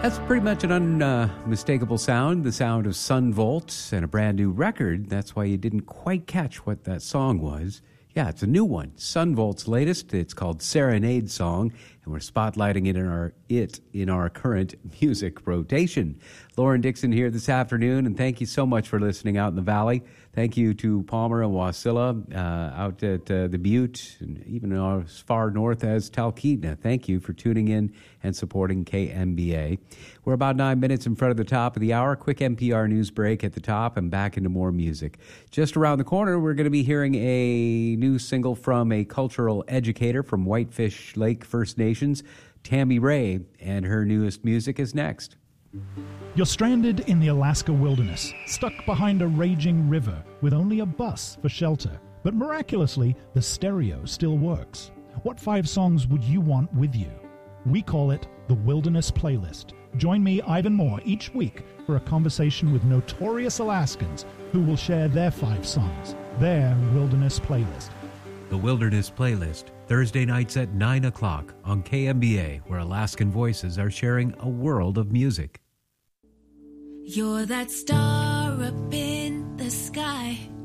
That's pretty much an unmistakable sound, the sound of Sun Volt and a brand new record. That's why you didn't quite catch what that song was. Yeah, it's a new one, Sun Volt's latest. It's called Serenade Song, and we're spotlighting it in our current music rotation. Lauren Dixon here this afternoon, and thank you so much for listening out in the valley. Thank you to Palmer and Wasilla out at the Butte, and even as far north as Talkeetna. Thank you for tuning in and supporting KMBA. We're about 9 minutes in front of the top of the hour. Quick NPR news break at the top and back into more music. Just around the corner, we're going to be hearing a new single from a cultural educator from Whitefish Lake First Nations, Tammy Ray, and her newest music is next. You're stranded in the Alaska wilderness, stuck behind a raging river with only a bus for shelter. But miraculously, the stereo still works. What 5 songs would you want with you? We call it the Wilderness Playlist. Join me, Ivan Moore, each week for a conversation with notorious Alaskans who will share their 5 songs, their Wilderness Playlist. The Wilderness Playlist, Thursday nights at 9 o'clock on KMBA, where Alaskan voices are sharing a world of music. You're that star up in the sky.